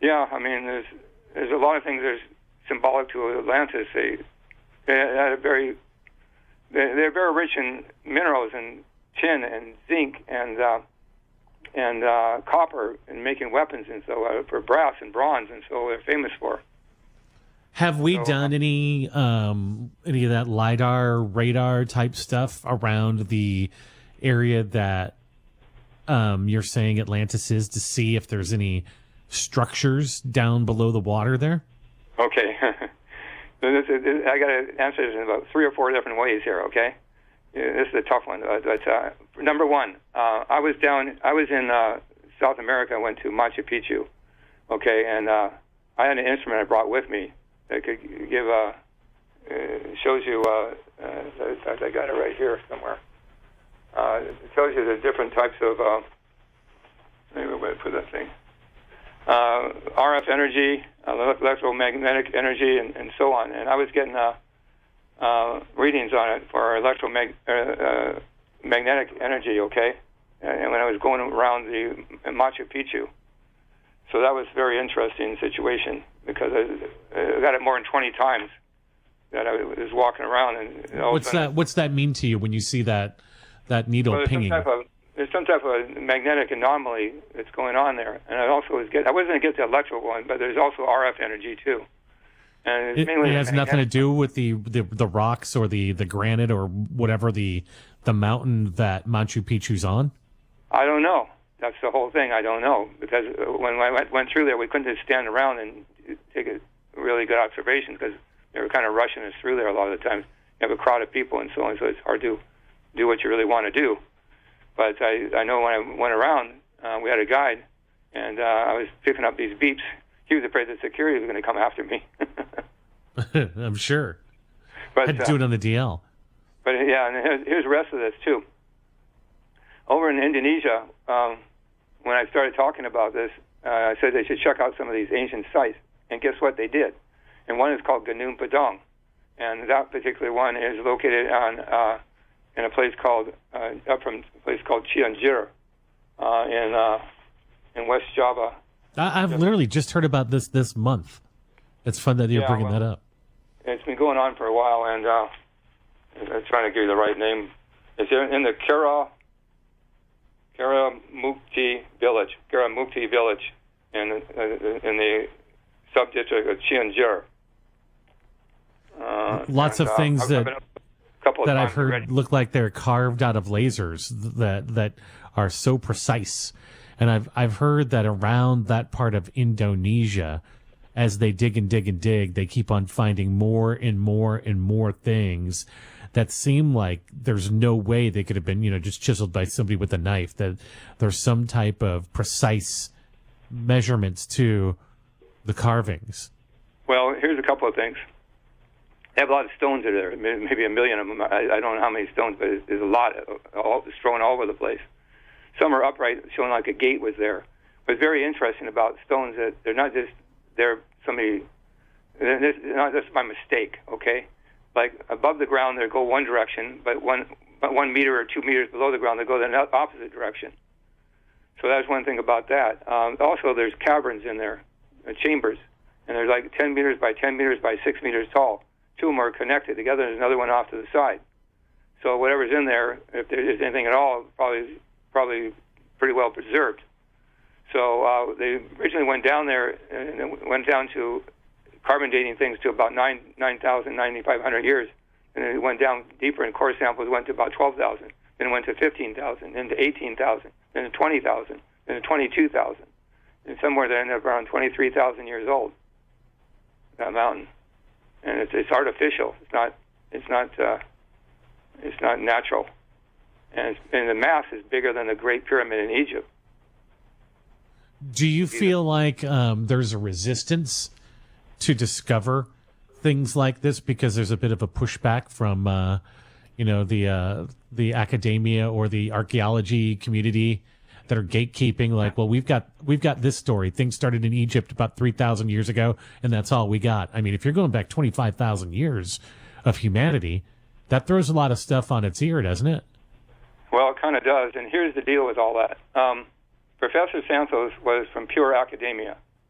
Yeah, I mean, there's a lot of things there's symbolic to Atlantis. They had a they're very rich in minerals and tin and zinc and copper and making weapons and so for brass and bronze, and so they're famous for. Have we done any of that LiDAR radar type stuff around the area that you're saying Atlantis is, to see if there's any structures down below the water there? Okay. I got to answer this in about 3 or 4 different ways here, okay? Yeah, this is a tough one. But number one, I was in South America. I went to Machu Picchu, okay? And I had an instrument I brought with me that could give, shows you, in fact, I got it right here somewhere. It shows you the different types of, maybe where to put that thing. RF energy, electromagnetic energy, and so on. And I was getting readings on it for electromagnetic energy, okay? And when I was going around the Machu Picchu. So that was a very interesting situation because I got it more than 20 times that I was walking around. And What's that mean to you when you see that needle pinging? There's some type of magnetic anomaly that's going on there, and I also I wasn't going to get the electrical one, but there's also RF energy too. And it has nothing to do with the rocks or the granite or whatever the mountain that Machu Picchu's on. I don't know. That's the whole thing. I don't know, because when I went through there, we couldn't just stand around and take a really good observation because they were kind of rushing us through there a lot of the times. You have a crowd of people and so on, so it's hard to do what you really want to do. But I know when I went around, we had a guide, and I was picking up these beeps. He was afraid that security was going to come after me. I'm sure. But, had to do it on the DL. But yeah, and here's the rest of this too. Over in Indonesia, when I started talking about this, I said they should check out some of these ancient sites. And guess what? They did. And one is called Gunung Padang. And that particular one is located on in a place called up from a place called Cianjur in West Java. I've literally just heard about this month. It's fun that you're bringing that up. It's been going on for a while, and I'm trying to give you the right name. It's in the Karamukti village, in the sub-district of Cianjur. Lots of things that I've heard already look like they're carved out of lasers that are so precise. And I've heard that around that part of Indonesia, as they dig and dig and dig, they keep on finding more and more and more things that seem like there's no way they could have been, just chiseled by somebody with a knife. That there's some type of precise measurements to the carvings. Well, here's a couple of things. They have a lot of stones in there, maybe 1 million of them. I don't know how many stones, but there's a lot strewn all over the place. Some are upright, showing like a gate was there. What's very interesting about stones that they're not just they're not just by mistake. Okay, like above the ground they go one direction, but 1 meter or 2 meters below the ground they go the opposite direction. So that's one thing about that. Also, there's caverns in there, chambers, and they're like 10 meters by 10 meters by 6 meters tall. 2 of them are connected together. There's another one off to the side. So whatever's in there, if there's anything at all, probably pretty well preserved. So they originally went down there and went down to carbon dating things to about 9,000, 9,500 years. And then it went down deeper, and core samples went to about 12,000. Then it went to 15,000, then to 18,000, then to 20,000, then to 22,000. And somewhere they ended up around 23,000 years old, that mountain. And it's artificial. It's not natural. And the mass is bigger than the Great Pyramid in Egypt. Do you feel like there's a resistance to discover things like this because there's a bit of a pushback from, the academia or the archaeology community that are gatekeeping? Like, well, we've got this story. Things started in Egypt about 3,000 years ago, and that's all we got. I mean, if you're going back 25,000 years of humanity, that throws a lot of stuff on its ear, doesn't it? Well, it kind of does. And here's the deal with all that. Professor Santos was from pure academia.